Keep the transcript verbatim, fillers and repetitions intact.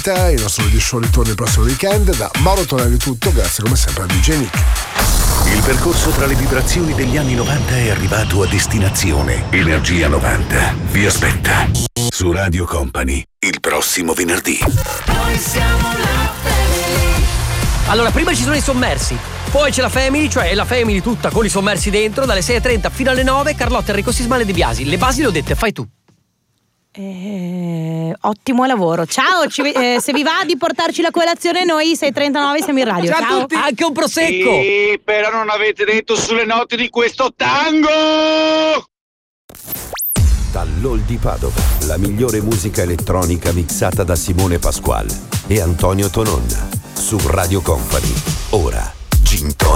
novanta. Il nostro radio show ritorna il prossimo weekend. Da Mauro Tonelli è tutto, grazie come sempre a D J Nick. Il percorso tra le vibrazioni degli anni novanta è arrivato a destinazione. Energia novanta vi aspetta su Radio Company il prossimo venerdì. Noi siamo la Family. Allora, prima ci sono i sommersi, poi c'è la Family, cioè la Family tutta con i sommersi dentro, dalle sei e trenta fino alle nove. Carlotta, Enrico Sismale De Biasi. Le basi le ho dette, fai tu. Eh, ottimo lavoro. Ciao, ci, eh, se vi va di portarci la colazione, noi sei e trentanove siamo in radio. Ciao, Ciao a tutti. Anche un prosecco. Sì, però non avete detto sulle note di questo tango. Dall'Hall di Padova, la migliore musica elettronica mixata da Simone Pasquale e Antonio Tonon su Radio Company. Ora Gin Tonic.